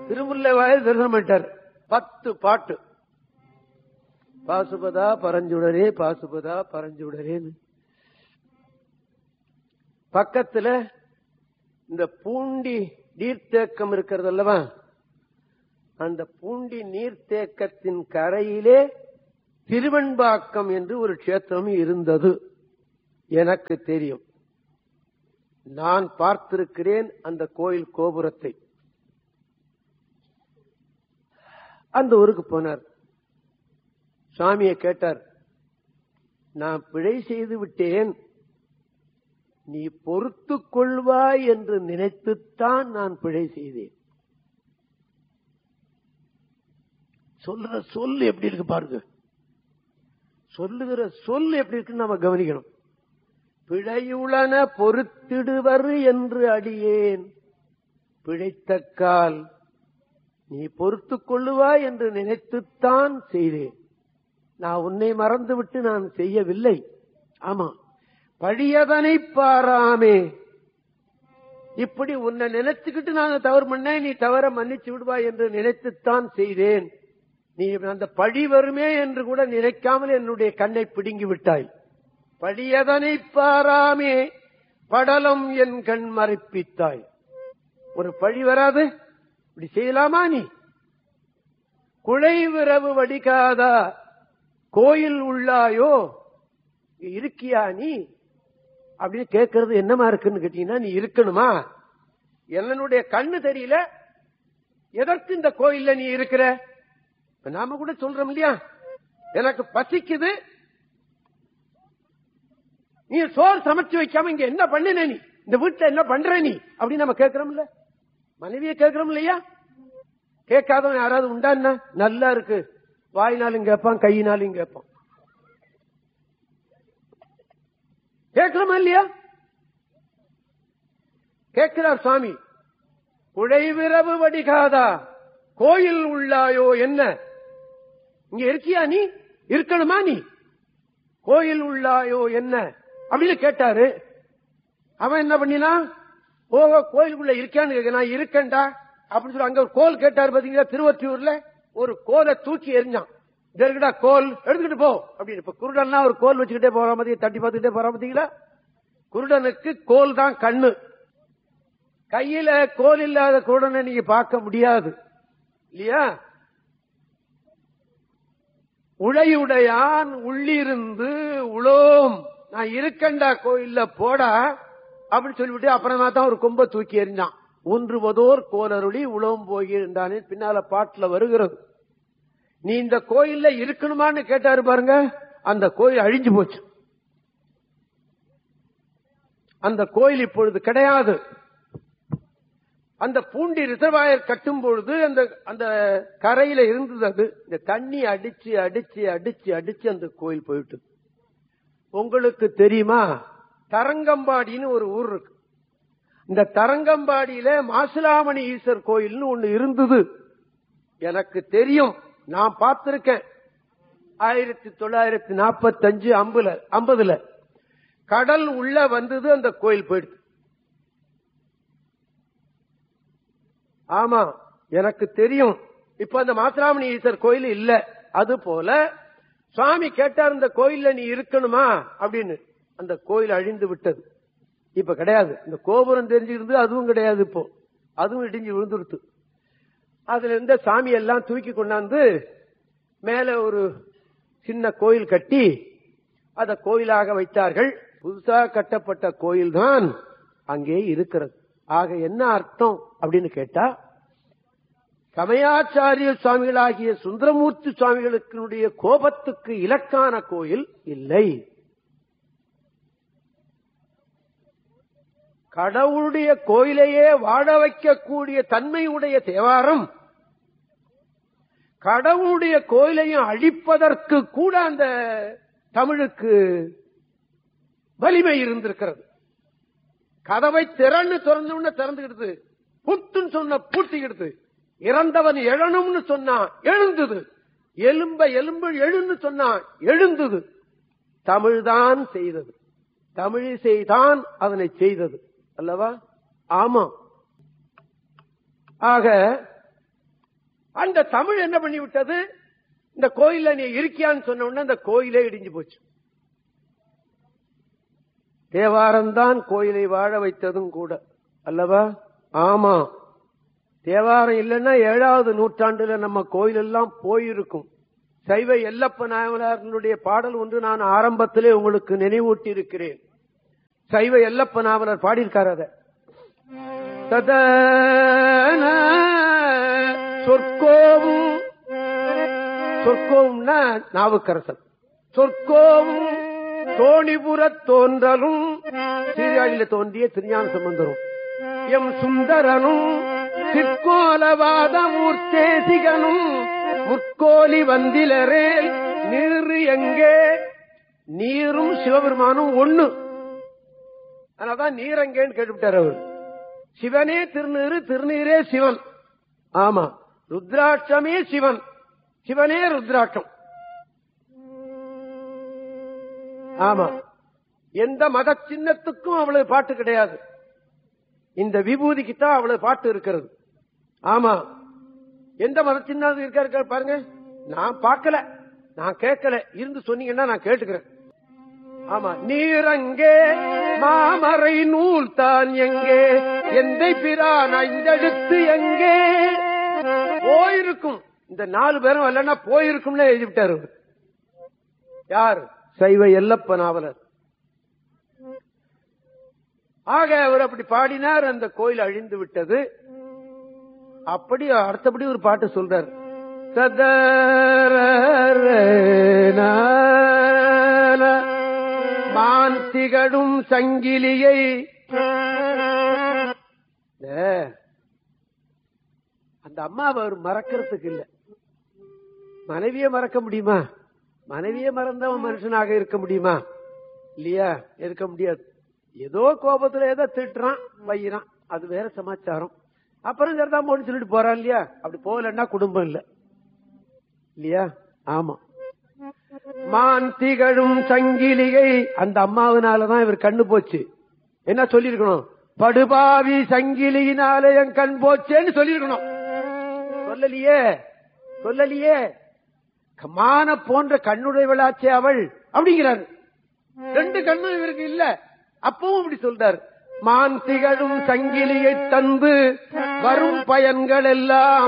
திருமுல்லைவாயில் தரிசனம் பண்ணிட்டார். 10 பாட்டு. பாசுபதா பரஞ்சுடரே பாசுபதா பரஞ்சுடரேன்னு. பக்கத்துல இந்த பூண்டி நீர்த்தேக்கம் இருக்கிறது அல்லவா, அந்த பூண்டி நீர்த்தேக்கத்தின் கரையிலே திருவெண்பாக்கம் என்று ஒரு கஷேத்திரம் இருந்தது. எனக்கு தெரியும், நான் பார்த்திருக்கிறேன் அந்த கோயில் கோபுரத்தை. அந்த ஊருக்கு போனார். சுவாமியை கேட்டார், நான் பிழை செய்து விட்டேன், நீ பொறுத்துக் கொள்வாய் என்று நினைத்துத்தான் நான் பிழை செய்தேன். சொல்ற சொல் எப்படி இருக்கு பாருங்க, சொல்லுகிற சொல் எப்படி இருக்குன்னு நம்ம கவனிக்கணும். பிழையுளன பொறுத்திடுவர் என்று அடியேன், பிழைத்தக்கால் நீ பொறுத்துக் கொள்ளுவாய் என்று நினைத்துத்தான் செய்தேன். நான் உன்னை மறந்துவிட்டு நான் செய்யவில்லை. ஆமா, பழியதனை பாராமே, இப்படி உன்னை நினைச்சுக்கிட்டு நான் தவறு பண்ண, நீ தவற மன்னிச்சு விடுவாய் என்று நினைத்துத்தான் செய்தேன். நீ அந்த பழி வருமே என்று கூட நினைக்காமல் என்னுடைய கண்ணை பிடுங்கி விட்டாய். பழியதனை பாராமே படலம் என் கண் மறைப்பித்தாய். ஒரு பழி வராது, இப்படி செய்யலாமா நீ? குழைவிரவு வடிகாதா கோயில் உள்ளாயோ, இருக்கியா நீ அப்படின்னு கேட்கறது என்னமா இருக்குன்னு கேட்டீங்கன்னா, நீ இருக்கணுமா? என்னுடைய கண்ணு தெரியல, எதற்கு இந்த கோயில்ல நீ இருக்கிற? நாம கூட சொல்றோம் இல்லையா, எனக்கு பசிக்குது, நீ சோறு சமைச்சு வைக்காம இங்க என்ன பண்ணின, நீ இந்த வீட்டுல என்ன பண்ற நீ அப்படின்னு நம்ம கேட்கிறோம்ல, மனைவியை கேட்கிறோம் இல்லையா? கேட்காதவன் யாராவது உண்டா? என்ன நல்லா இருக்கு, வாயினாலும் கேட்பான், கையினாலும் கேட்பான். கேட்கிறோமா இல்லையா? கேட்கிறார் சுவாமி. குழைவிரவு வடிகாதா கோயில் உள்ளாயோ, என்ன இங்க இருக்கியா நீ? இருக்கணுமா நீ? கோயில் உள்ளாயோ என்ன அப்படின்னு கேட்டாரு. அவன் என்ன பண்ணினா, போக கோயிலுக்குள்ள இருக்கான்னு கேட்க, நான் இருக்கேன்டா அப்படின்னு சொல்லி அங்க ஒரு கோல் கேட்டாரு. பாத்தீங்களா, திருவொற்றியூர்ல ஒரு கோலை தூக்கி எரிஞ்சான். இதற்குடா கோல், எடுத்துக்கிட்டு போ அப்படின்னு. இப்ப குருடன்னா ஒரு கோல் வச்சுக்கிட்டே போற மாதிரி தட்டி பார்த்துக்கிட்டே போற பாத்தீங்களா? குருடனுக்கு கோல் தான் கண்ணு. கையில கோல் இல்லாத குருடனை நீங்க பார்க்க முடியாது இல்லையா? உழையுடையான் உள்ளிருந்து உளோம், நான் இருக்கண்டா கோயில்ல போடா அப்படின்னு சொல்லிவிட்டு அப்புறமா தான் ஒரு கொம்ப தூக்கி எறிஞ்சான். ஊன்றுவதோர் கோலருளி உளோம் போகின்றானே பின்னால பாட்டுல வருகிறது. நீ இந்த கோயில்ல இருக்கணுமான்னு கேட்டாரு பாருங்க, அந்த கோயில் அழிஞ்சு போச்சு. அந்த கோயில் இப்பொழுது கிடையாது. அந்த பூண்டி ரிசர்வாயர் கட்டும் பொழுது அந்த கரையில இருந்தது. அது இந்த தண்ணி அடிச்சு அடிச்சு அடிச்சு அடிச்சு அந்த கோயில் போயிட்டு. உங்களுக்கு தெரியுமா, தரங்கம்பாடின்னு ஒரு ஊர் இருக்கு. இந்த தரங்கம்பாடியில மாசிலாமணி ஈஸ்வர் கோயில்னு ஒண்ணு இருந்தது. எனக்கு தெரியும், நான் பார்த்திருக்கேன். 1945-50 கடல் உள்ள வந்தது, அந்த கோயில் போயிடுது. ஆமா, எனக்கு தெரியும். இப்ப அந்த மாசிலாமணி ஈஸ்வர் கோயில் இல்ல. அது போல சுவாமி கேட்டார், இந்த கோயில்ல நீ இருக்கணுமா அப்படின்னு. அந்த கோயில் அழிந்து விட்டது, இப்ப கிடையாது. இந்த கோபுரம் தெரிஞ்சிருந்து அதுவும் கிடையாது, இப்போ அதுவும் இடிஞ்சு விழுந்துருத்து. அதுல இருந்த சாமி எல்லாம் தூக்கி கொண்டாந்து மேல ஒரு சின்ன கோயில் கட்டி அத கோயிலாக வைத்தார்கள். புதுசா கட்டப்பட்ட கோயில் தான் அங்கே இருக்கிறது. ஆக என்ன அர்த்தம் அப்படின்னு கேட்டா, சமயாச்சாரிய சுவாமிகளாகிய சுந்தரமூர்த்தி சுவாமிகளுக்கு கோபத்துக்கு இலக்கான கோயில் இல்லை. கடவுளுடைய கோயிலையே வாழ வைக்கக்கூடிய தன்மையுடைய தேவாரம், கடவுளுடைய கோயிலையும் அழிப்பதற்கு கூட அந்த தமிழுக்கு வலிமை இருந்திருக்கிறது. கதவை திறன்னு திறந்து திறந்துகிடுது, புட்டுன்னு சொன்ன பூட்டிக்கிடுது, இறந்தவன் எழணும்னு சொன்னா எழுந்தது, எலும்ப எலும்பு எழுன்னு சொன்னா எழுந்தது. தமிழ்தான் செய்தது, தமிழிசைதான் அதனை செய்தது அல்லவா? ஆமா. ஆக அந்த தமிழ் என்ன பண்ணி விட்டது, இந்த கோயில்ல நீ இருக்கியான்னு சொன்ன உடனே அந்த கோயிலே இடிஞ்சு போச்சு. தேவாரம்தான் கோயிலை வாழ வைத்ததும் கூட அல்லவா? ஆமா, தேவாரம் இல்லைன்னா 7வது நூற்றாண்டுல நம்ம கோயில் எல்லாம் போயிருக்கும். சைவ எல்லப்ப நாவலர்களுடைய பாடல் ஒன்று நான் ஆரம்பத்திலே உங்களுக்கு நினைவூட்டி இருக்கிறேன். சைவ எல்லப்ப நாவலர் பாடியிருக்கார். அத சொற்கோவும், சொற்கோவும்னா நாவுக்கரசன், சொற்கோவும் தோணிபுரத் தோன்றலும் சீர்காழியில தோன்றிய திருஞான சம்பந்தரும் எம் சுந்தரனும் சிற்கோலவாத மூர்த்தேசிகனும் முற்கோலி வந்திலரே நீரு எங்கே. நீரும் சிவபெருமானும் ஒண்ணு, அதனால்தான் நீரங்கேன்னு கேட்டுவிட்டார் அவர். சிவனே திருநீரு, திருநீரே சிவன். ஆமா, ருத்ராட்சமே சிவன், சிவனே ருத்ராட்சம். ஆமா, எந்த மத சின்னத்துக்கும் அவ்வளவு பாட்டு கிடையாது, இந்த விபூதிக்குத்தான் அவ்வளவு பாட்டு இருக்கிறது. ஆமா, எந்த மத சின்னம் இருக்க பாருங்க. நான் பார்க்கல, நான் கேட்கல, இருந்து சொன்னீங்கன்னா நான் கேட்டுக்கிறேன். ஆமா, நீரங்கே மாமறை நூல் தான் எங்கே, எந்தை பிரான் ஐந்தெழுத்து எங்கே. போயிருக்கும், இந்த 4 பேரும் இல்லைன்னா போயிருக்கும்னு எழுதிவிட்டாரு. யார்? சைவ எல்லப்ப நாவலர். ஆக அவர் அப்படி பாடினார், அந்த கோயில் அழிந்து விட்டது. அப்படி அடுத்தபடி ஒரு பாட்டு சொல்றார். மான் திகழும் சங்கிலியை. அந்த அம்மாவை அவர் மறக்கிறதுக்கு இல்ல. மனைவியை மறக்க முடியுமா? மனைவியை மறந்தவன் மனுஷனாக இருக்க முடியுமா? இல்லையா, இருக்க முடியாது. ஏதோ கோபத்துல ஏதோ திட்டுறான் வையிறான், அது வேற சமாச்சாரம். அப்புறம் சரிதான் போன்னு சொல்லிட்டு போறான் இல்லையா. அப்படி போகலன்னா குடும்பம் இல்ல இல்லையா. ஆமா, மான் திகழும் சங்கிலிகை. அந்த அம்மாவினாலதான் இவர் கண்ணு போச்சு. என்ன சொல்லிருக்கணும்? படுபாவி சங்கிலியினால என் கண் போச்சேன்னு சொல்லிருக்கணும். சொல்லலையே, சொல்லலையே. மான போன்ற கண்ணுடையவளாச்சே அவள் அப்படிங்கிறாரு. 2 கண்ணும் இவருக்கு இல்ல, அப்பவும் அப்படி சொல்றாரு. மான் திகழும் சங்கிலியை தந்து வரும் பயன்கள் எல்லாம்